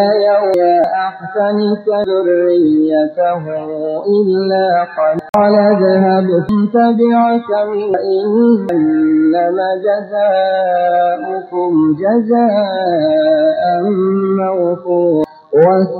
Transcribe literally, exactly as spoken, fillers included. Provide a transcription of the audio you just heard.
يوم أحسنك ذريته إلا قال اذهب تبعك إنما جزاؤكم جزاء موفور